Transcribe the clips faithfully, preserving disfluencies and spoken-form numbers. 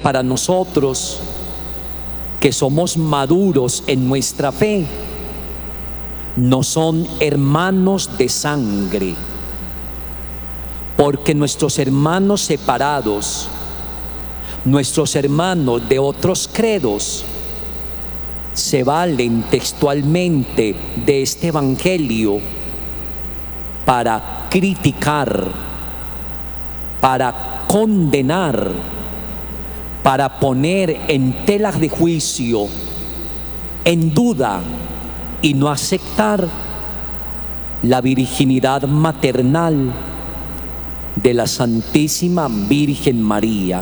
para nosotros que somos maduros en nuestra fe, no son hermanos de sangre, porque nuestros hermanos separados, nuestros hermanos de otros credos, se valen textualmente de este evangelio para criticar, para condenar, para poner en tela de juicio, en duda, y no aceptar la virginidad maternal de la Santísima Virgen María.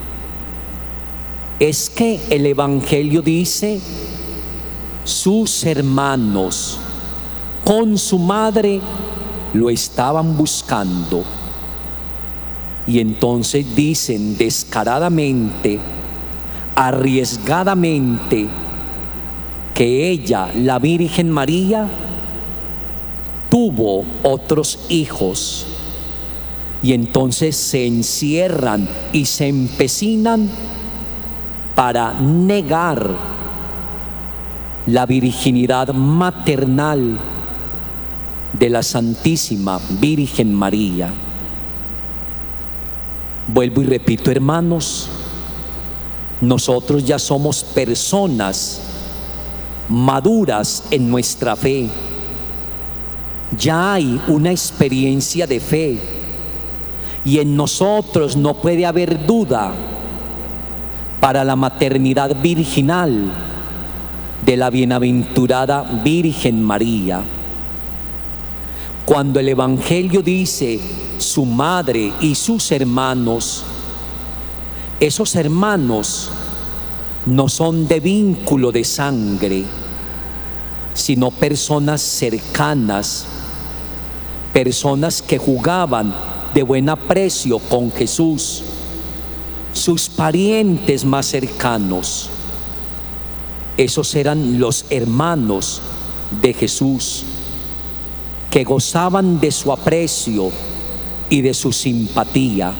Es que el evangelio dice: sus hermanos con su madre lo estaban buscando. Y entonces dicen descaradamente, arriesgadamente, que ella, la Virgen María, tuvo otros hijos. Y entonces se encierran y se empecinan para negar la virginidad maternal de la Santísima Virgen María. Vuelvo y repito, hermanos, nosotros ya somos personas maduras en nuestra fe. Ya hay una experiencia de fe y en nosotros no puede haber duda para la maternidad virginal de la bienaventurada Virgen María. Cuando el evangelio dice su madre y sus hermanos, esos hermanos no son de vínculo de sangre, sino personas cercanas, personas que jugaban de buen aprecio con Jesús, sus parientes más cercanos. Esos eran los hermanos de Jesús, que gozaban de su aprecio y de su simpatía.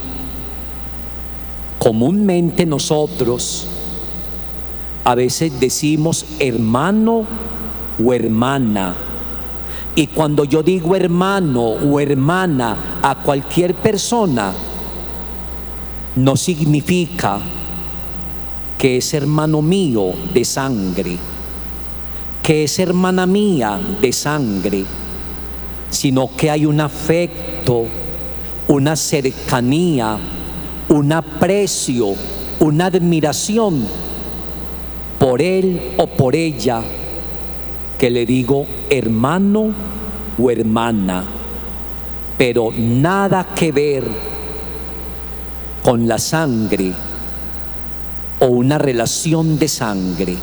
Comúnmente nosotros a veces decimos hermano o hermana, y cuando yo digo hermano o hermana a cualquier persona, no significa que es hermano mío de sangre, que es hermana mía de sangre, sino que hay un afecto, una cercanía, un aprecio, una admiración por él o por ella, que le digo hermano o hermana, pero nada que ver con la sangre o una relación de sangre.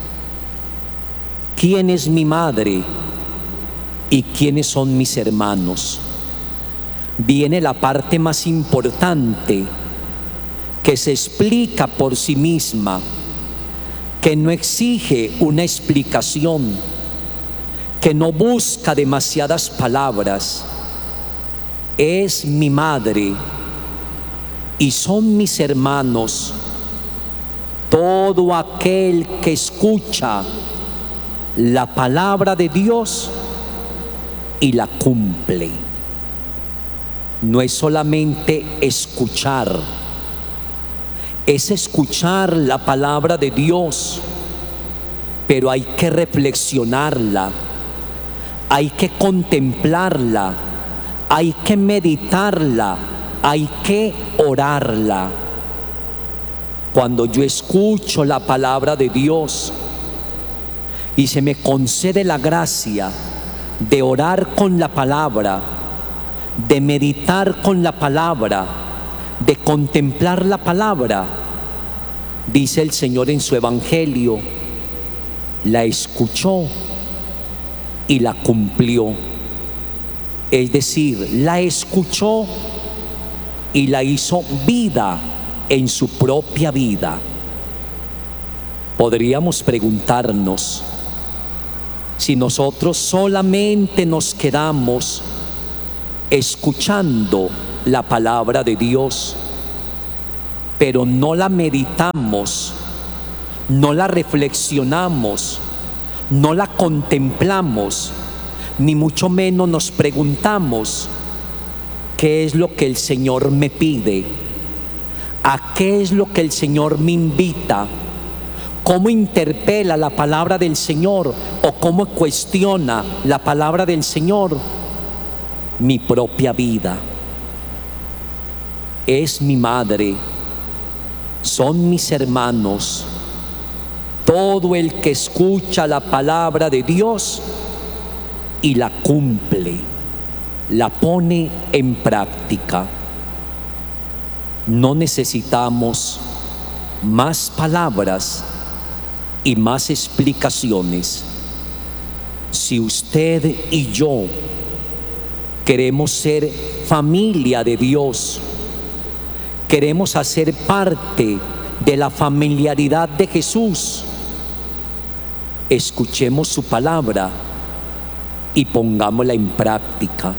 ¿Quién es mi madre y quiénes son mis hermanos? Viene la parte más importante, que se explica por sí misma, que no exige una explicación, que no busca demasiadas palabras. Es mi madre y son mis hermanos todo aquel que escucha la palabra de Dios y la cumple. No es solamente escuchar, es escuchar la palabra de Dios, pero hay que reflexionarla, hay que contemplarla, hay que meditarla, hay que orarla. Cuando yo escucho la palabra de Dios y se me concede la gracia de orar con la palabra, de meditar con la palabra, de contemplar la palabra, dice el Señor en su evangelio, la escuchó y la cumplió. Es decir, la escuchó y la hizo vida en su propia vida. Podríamos preguntarnos, si nosotros solamente nos quedamos escuchando la palabra de Dios, pero no la meditamos, no la reflexionamos, no la contemplamos, ni mucho menos nos preguntamos qué es lo que el Señor me pide, a qué es lo que el Señor me invita, cómo interpela la palabra del Señor o cómo cuestiona la palabra del Señor mi propia vida. Es mi madre, son mis hermanos, todo el que escucha la palabra de Dios y la cumple, la pone en práctica. No necesitamos más palabras y más explicaciones. Si usted y yo queremos ser familia de Dios, queremos hacer parte de la familiaridad de Jesús, escuchemos su palabra y pongámosla en práctica.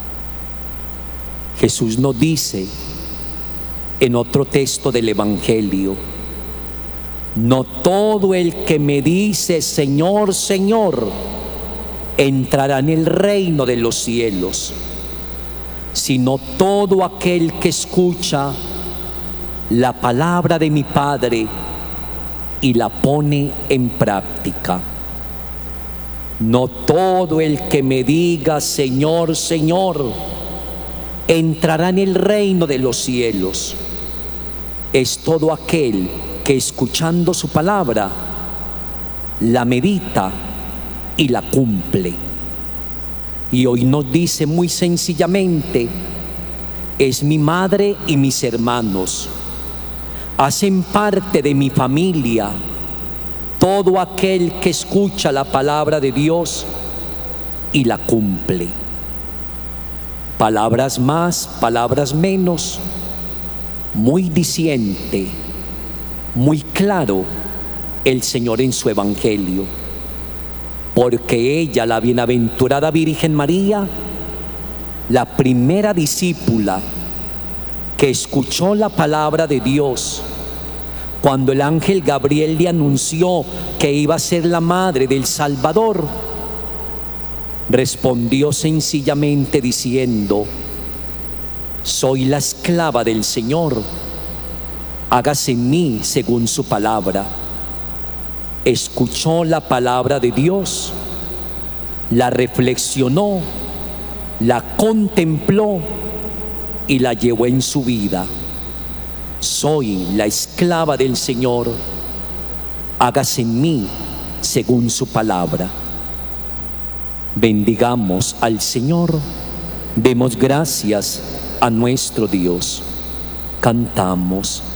Jesús nos dice en otro texto del Evangelio: no todo el que me dice Señor, Señor, entrará en el reino de los cielos, sino todo aquel que escucha la palabra de mi Padre y la pone en práctica. No todo el que me diga Señor, Señor, entrará en el reino de los cielos. Es todo aquel que escuchando su palabra la medita y la cumple. Y hoy nos dice muy sencillamente: es mi madre y mis hermanos, hacen parte de mi familia, todo aquel que escucha la palabra de Dios y la cumple. Palabras más, palabras menos, muy diciente, muy claro el Señor en su Evangelio, porque ella, la bienaventurada Virgen María, la primera discípula que escuchó la palabra de Dios cuando el ángel Gabriel le anunció que iba a ser la madre del Salvador, respondió sencillamente diciendo: soy la esclava del Señor, hágase en mí según su palabra. Escuchó la palabra de Dios, la reflexionó, la contempló y la llevó en su vida. Soy la esclava del Señor, hágase en mí según su palabra. Bendigamos al Señor, demos gracias a nuestro Dios. Cantamos: